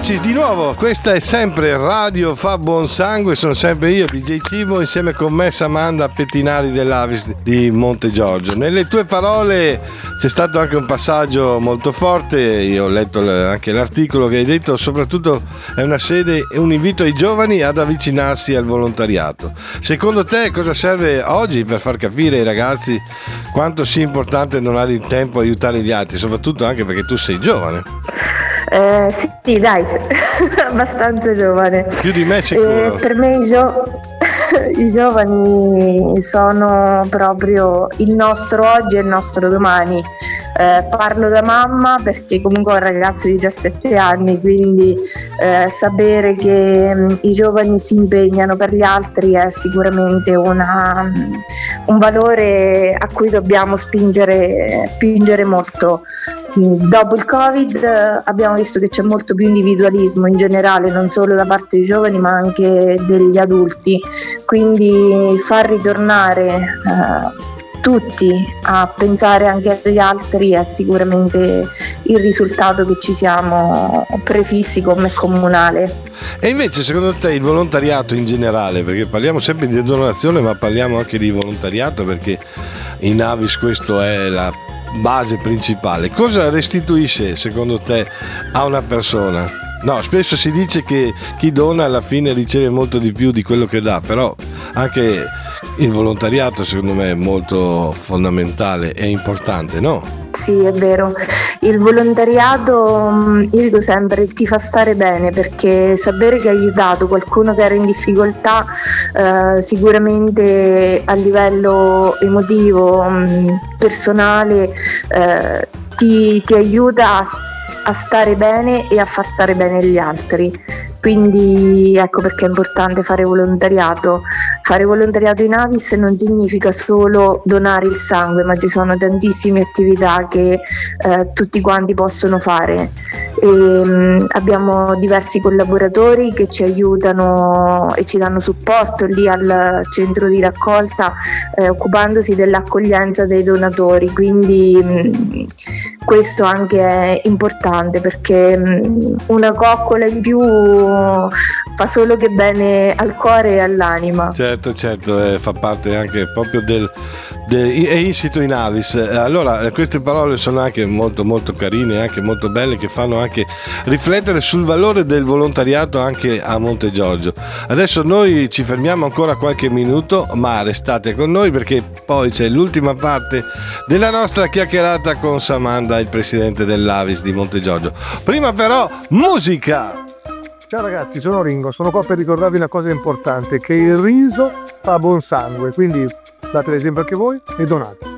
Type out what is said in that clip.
Eccoci di nuovo, questa è sempre Radio Fa Buon Sangue, sono sempre io, DJ Cibo, insieme con me Samanda Pettinari dell'Avis di Monte Giorgio. Nelle tue parole c'è stato anche un passaggio molto forte, io ho letto anche l'articolo che hai detto, soprattutto è una sede e un invito ai giovani ad avvicinarsi al volontariato. Secondo te cosa serve oggi per far capire ai ragazzi quanto sia importante donare il tempo e aiutare gli altri, soprattutto anche perché tu sei giovane? Sì, dai, abbastanza giovane. Più di me sicuro. Per me i giovani sono proprio il nostro oggi e il nostro domani. Parlo da mamma perché comunque ho un ragazzo di 17 anni, quindi sapere che i giovani si impegnano per gli altri è sicuramente un valore a cui dobbiamo spingere molto. Dopo il Covid abbiamo visto che c'è molto più individualismo in generale, non solo da parte dei giovani ma anche degli adulti, quindi far ritornare tutti a pensare anche agli altri è sicuramente il risultato che ci siamo prefissi come comunale. E invece secondo te il volontariato in generale, perché parliamo sempre di donazione ma parliamo anche di volontariato perché in Avis questo è la base principale, cosa restituisce secondo te a una persona? No, spesso si dice che chi dona alla fine riceve molto di più di quello che dà, però anche il volontariato secondo me è molto fondamentale e importante, no? Sì, è vero. Il volontariato, io dico sempre, ti fa stare bene perché sapere che hai aiutato qualcuno che era in difficoltà sicuramente a livello emotivo, personale, ti aiuta a stare bene e a far stare bene gli altri. Quindi ecco perché è importante fare volontariato. Fare volontariato in Avis non significa solo donare il sangue, ma ci sono tantissime attività che tutti quanti possono fare. Abbiamo diversi collaboratori che ci aiutano e ci danno supporto lì al centro di raccolta, occupandosi dell'accoglienza dei donatori, quindi questo anche è importante perché una coccola in più fa solo che bene al cuore e all'anima. Certo, fa parte anche proprio è insito in Avis. Allora queste parole sono anche molto molto carine, anche molto belle, che fanno anche riflettere sul valore del volontariato anche a Monte Giorgio. Adesso noi ci fermiamo ancora qualche minuto, ma restate con noi perché poi c'è l'ultima parte della nostra chiacchierata con Samanda, il presidente dell'Avis di Monte Giorgio. Prima però musica. Ciao ragazzi, sono Ringo, sono qua per ricordarvi una cosa importante, che il riso fa buon sangue, quindi date l'esempio anche voi e donate.